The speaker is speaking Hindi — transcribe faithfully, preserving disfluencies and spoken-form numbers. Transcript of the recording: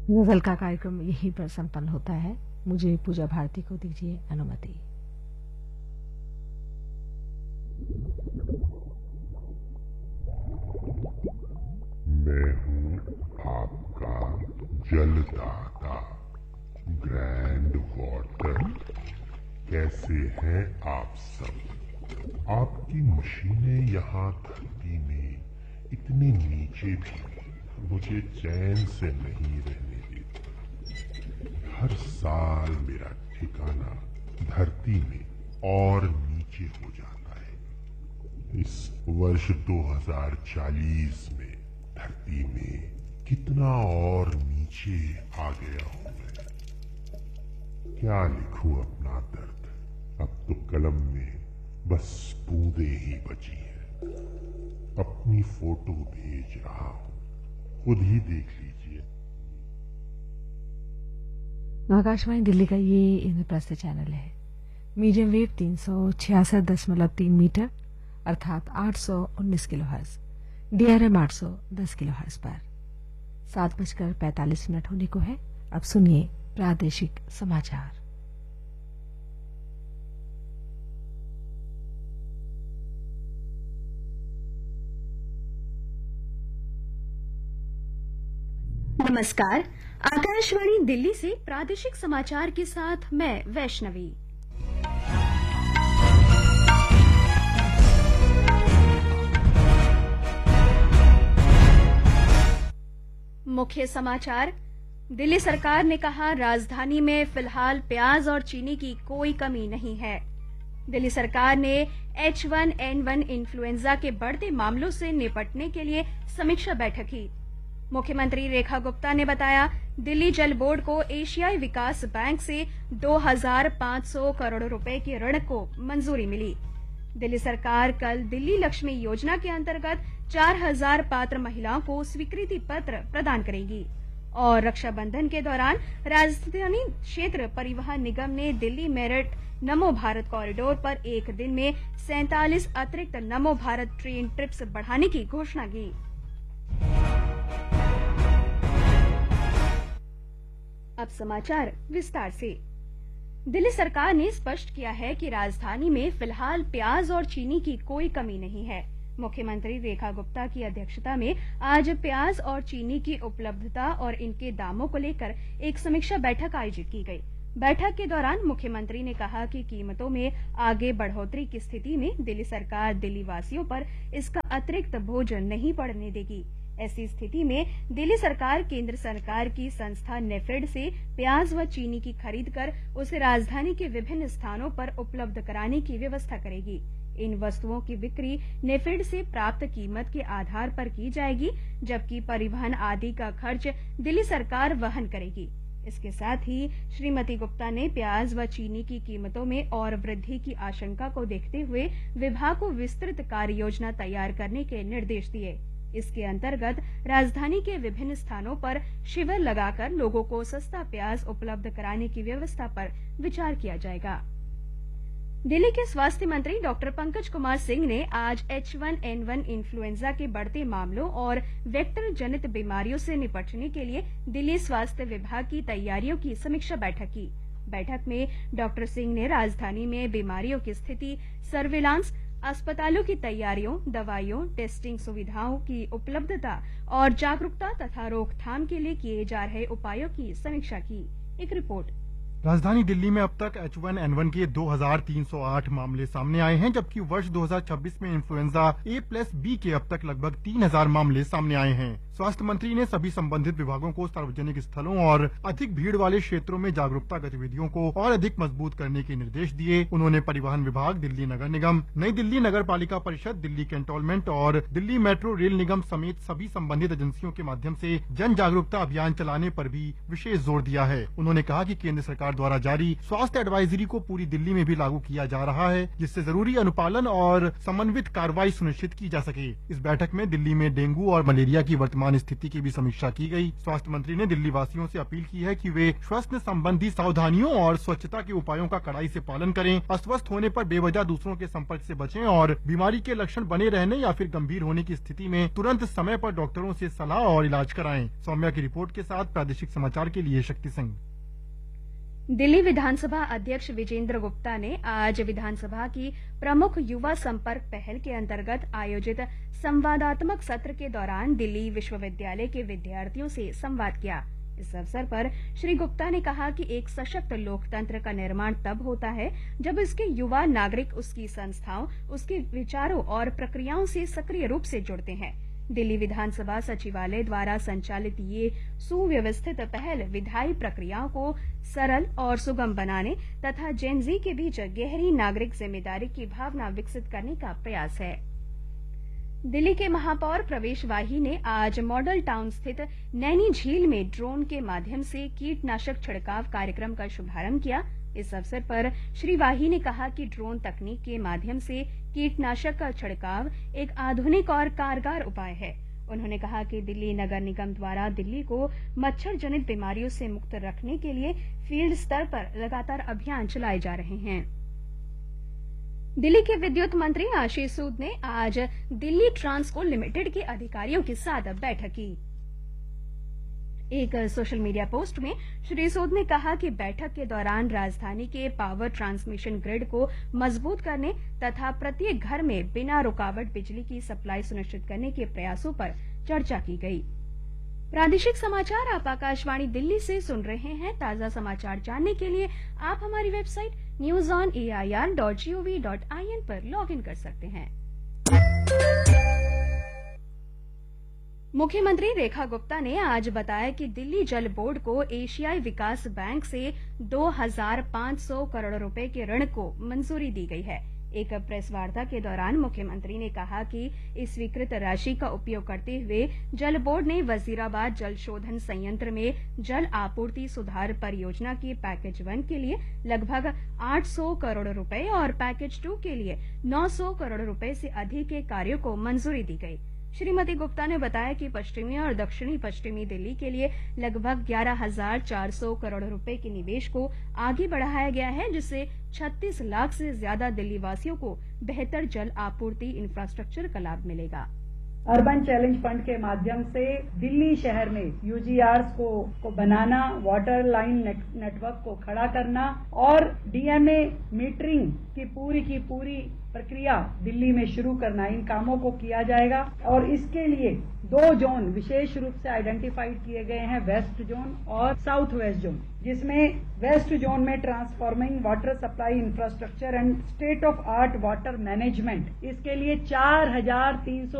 गजल का कार्यक्रम यहीं पर संपन्न होता है। मुझे पूजा भारती को दीजिए अनुमति। मैं हूँ आपका जलदाता ग्रैंड वाटर। कैसे हैं आप सब? आपकी मशीनें यहाँ धरती में इतने नीचे भी मुझे चैन से नहीं रहने देती। हर साल मेरा ठिकाना धरती में और नीचे हो जाता है। इस वर्ष दो हज़ार चालीस में धरती में कितना और नीचे आ गया हूं मैं। क्या लिखूं अपना दर्द? अब तो कलम में बस बूंदे ही बची है। अपनी फोटो भेज रहा हूं, खुद ही देख लीजिए। आकाशवाणी दिल्ली का ये इंद्रप्रस्थ चैनल है। मीडियम वेव तीन सौ छियासठ दशमलव तीन मीटर अर्थात आठ सौ उन्नीस किलो हर्ट्ज, डीआरएम आठ सौ दस किलो हर्ट्ज पर सात बजकर पैंतालीस मिनट होने को है। अब सुनिए प्रादेशिक समाचार। नमस्कार, आकाशवाणी दिल्ली से प्रादेशिक समाचार के साथ मैं वैष्णवी। मुख्य समाचार। दिल्ली सरकार ने कहा, राजधानी में फिलहाल प्याज और चीनी की कोई कमी नहीं है। दिल्ली सरकार ने H one N one influenza के बढ़ते मामलों से निपटने के लिए समीक्षा बैठक की। मुख्यमंत्री रेखा गुप्ता ने बताया, दिल्ली जल बोर्ड को एशियाई विकास बैंक से दो हज़ार पाँच सौ करोड़ रुपए के ऋण को मंजूरी मिली। दिल्ली सरकार कल दिल्ली लक्ष्मी योजना के अंतर्गत चार हज़ार पात्र महिलाओं को स्वीकृति पत्र प्रदान करेगी। और रक्षाबंधन के दौरान राजधानी क्षेत्र परिवहन निगम ने दिल्ली मेरठ नमो भारत कॉरिडोर पर एक दिन में सैंतालीस अतिरिक्त नमो भारत ट्रेन ट्रिप्स बढ़ाने की घोषणा की। अब समाचार विस्तार से। दिल्ली सरकार ने स्पष्ट किया है कि राजधानी में फिलहाल प्याज और चीनी की कोई कमी नहीं है। मुख्यमंत्री रेखा गुप्ता की अध्यक्षता में आज प्याज और चीनी की उपलब्धता और इनके दामों को लेकर एक समीक्षा बैठक आयोजित की गई। बैठक के दौरान मुख्यमंत्री ने कहा कि कीमतों में आगे बढ़ोतरी की स्थिति में दिल्ली सरकार दिल्ली वासियों पर इसका अतिरिक्त बोझ नहीं पड़ने देगी। ऐसी स्थिति में दिल्ली सरकार केंद्र सरकार की संस्था नेफेड से प्याज व चीनी की खरीद कर उसे राजधानी के विभिन्न स्थानों पर उपलब्ध कराने की व्यवस्था करेगी। इन वस्तुओं की बिक्री नेफेड से प्राप्त कीमत के आधार पर की जाएगी, जबकि परिवहन आदि का खर्च दिल्ली सरकार वहन करेगी। इसके साथ ही श्रीमती गुप्ता ने प्याज व चीनी की कीमतों में और वृद्धि की आशंका को देखते हुए विभाग को विस्तृत कार्य योजना तैयार करने के निर्देश दिए। इसके अंतर्गत राजधानी के विभिन्न स्थानों पर शिविर लगाकर लोगों को सस्ता प्याज उपलब्ध कराने की व्यवस्था पर विचार किया जाएगा। दिल्ली के स्वास्थ्य मंत्री डॉक्टर पंकज कुमार सिंह ने आज H one N one influenza के बढ़ते मामलों और वेक्टर जनित बीमारियों से निपटने के लिए दिल्ली स्वास्थ्य विभाग की तैयारियों की समीक्षा बैठक की। बैठक में डॉक्टर सिंह ने राजधानी में बीमारियों की स्थिति, सर्विलांस, अस्पतालों की तैयारियों, दवाइयों, टेस्टिंग सुविधाओं की उपलब्धता और जागरूकता तथा रोकथाम के लिए किए जा रहे उपायों की समीक्षा की। एक रिपोर्ट। राजधानी दिल्ली में अब तक एच वन एन वन के दो हज़ार तीन सौ आठ मामले सामने आए हैं, जबकि वर्ष दो हज़ार छब्बीस में इन्फ्लुएंजा ए प्लस बी के अब तक लगभग तीन हज़ार मामले सामने आए हैं। स्वास्थ्य मंत्री ने सभी संबंधित विभागों को सार्वजनिक स्थलों और अधिक भीड़ वाले क्षेत्रों में जागरूकता गतिविधियों को और अधिक मजबूत करने के निर्देश दिए। उन्होंने परिवहन विभाग, दिल्ली नगर निगम, नई दिल्ली नगर पालिका परिषद, दिल्ली कैंटोनमेंट और दिल्ली मेट्रो रेल निगम समेत सभी संबंधित एजेंसियों के माध्यम से जन जागरूकता अभियान चलाने पर भी विशेष जोर दिया है। उन्होंने कहा कि केंद्र सरकार द्वारा जारी स्वास्थ्य एडवाइजरी को पूरी दिल्ली में भी लागू किया जा रहा है, जिससे जरूरी अनुपालन और समन्वित कार्रवाई सुनिश्चित की जा सके। इस बैठक में दिल्ली में डेंगू और मलेरिया की वर्तमान वर्तमान स्थिति की भी समीक्षा की गई। स्वास्थ्य मंत्री ने दिल्ली वासियों से अपील की है कि वे स्वास्थ्य संबंधी सावधानियों और स्वच्छता के उपायों का कड़ाई से पालन करें, अस्वस्थ होने पर बेवजह दूसरों के संपर्क से बचें और बीमारी के लक्षण बने रहने या फिर गंभीर होने की स्थिति में तुरंत समय पर डॉक्टरों से सलाह और इलाज कराएं। सौम्या की रिपोर्ट के साथ प्रादेशिक समाचार के लिए शक्ति सिंह। दिल्ली विधानसभा अध्यक्ष विजेंद्र गुप्ता ने आज विधानसभा की प्रमुख युवा संपर्क पहल के अंतर्गत आयोजित संवादात्मक सत्र के दौरान दिल्ली विश्वविद्यालय के विद्यार्थियों से संवाद किया। इस अवसर पर श्री गुप्ता ने कहा कि एक सशक्त लोकतंत्र का निर्माण तब होता है जब इसके युवा नागरिक उसकी संस्थाओं, उसके विचारों और प्रक्रियाओं से सक्रिय रूप से जुड़ते हैं। दिल्ली विधानसभा सचिवालय द्वारा संचालित ये सुव्यवस्थित पहल विधायी प्रक्रियाओं को सरल और सुगम बनाने तथा जेन जी के बीच गहरी नागरिक जिम्मेदारी की भावना विकसित करने का प्रयास है। दिल्ली के महापौर प्रवेश वाही ने आज मॉडल टाउन स्थित नैनी झील में ड्रोन के माध्यम से कीटनाशक छिड़काव कार्यक्रम का शुभारंभ किया। इस अवसर पर श्री वाही ने कहा कि ड्रोन तकनीक के माध्यम से कीटनाशक का छिड़काव एक आधुनिक और कारगर उपाय है। उन्होंने कहा कि दिल्ली नगर निगम द्वारा दिल्ली को मच्छर जनित बीमारियों से मुक्त रखने के लिए फील्ड स्तर पर लगातार अभियान चलाए जा रहे हैं। दिल्ली के विद्युत मंत्री आशीष सूद ने आज दिल्ली ट्रांसको लिमिटेड के अधिकारियों के साथ बैठक की। एक सोशल मीडिया पोस्ट में श्री सूद ने कहा कि बैठक के दौरान राजधानी के पावर ट्रांसमिशन ग्रिड को मजबूत करने तथा प्रत्येक घर में बिना रुकावट बिजली की सप्लाई सुनिश्चित करने के प्रयासों पर चर्चा की गई। प्रादेशिक समाचार आप आकाशवाणी दिल्ली से सुन रहे हैं। ताजा समाचार जानने के लिए आप हमारी website news on A I R dot G O V dot I N पर लॉग इन कर सकते हैं। मुख्यमंत्री रेखा गुप्ता ने आज बताया कि दिल्ली जल बोर्ड को एशियाई विकास बैंक से दो हज़ार पाँच सौ करोड़ रुपए के ऋण को मंजूरी दी गई है। एक प्रेस वार्ता के दौरान मुख्यमंत्री ने कहा कि इस स्वीकृत राशि का उपयोग करते हुए जल बोर्ड ने वजीराबाद जल शोधन संयंत्र में जल आपूर्ति सुधार परियोजना की पैकेज वन के लिए लगभग आठ सौ करोड़ रुपए और पैकेज टू के लिए नौ सौ करोड़ रुपए से अधिक के कार्यों को मंजूरी दी गई। श्रीमती गुप्ता ने बताया कि पश्चिमी और दक्षिणी पश्चिमी दिल्ली के लिए लगभग ग्यारह हजार चार सौ करोड़ रुपए के निवेश को आगे बढ़ाया गया है, जिससे छत्तीस लाख से ज्यादा दिल्ली वासियों को बेहतर जल आपूर्ति इंफ्रास्ट्रक्चर का लाभ मिलेगा। अर्बन चैलेंज फंड के माध्यम से दिल्ली शहर में यू जी आर्स को, को बनाना, वाटर लाइन नेट, नेटवर्क को खड़ा करना और डी एम ए मीटरिंग की पूरी की पूरी प्रक्रिया दिल्ली में शुरू करना, इन कामों को किया जाएगा। और इसके लिए दो जोन विशेष रूप से आइडेंटिफाइड किए गए हैं, वेस्ट जोन और साउथ वेस्ट जोन, जिसमें वेस्ट जोन में transforming water supply infrastructure and state of art water management, इसके लिए चार हजार तीन सौ